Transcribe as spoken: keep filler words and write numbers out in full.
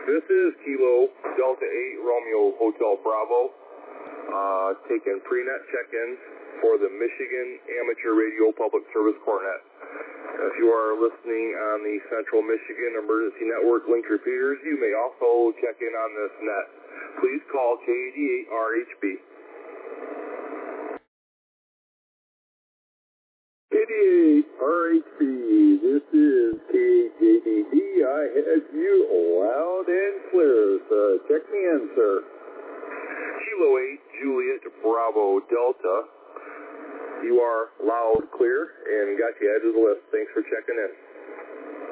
This is Kilo Delta eight Romeo Hotel Bravo, uh, taking pre-net check-ins for the Michigan Amateur Radio Public Service Cornet. If you are listening on the Central Michigan Emergency Network linked repeaters, you may also check in on this net. Please call K eighty-eight R H B. K eighty-eight R H B, this is K J B D. I have you loud and clear, sir. Check me in, sir. Kilo eight Juliet Bravo Delta. You are loud, clear, and got you added to the list. Thanks for checking in.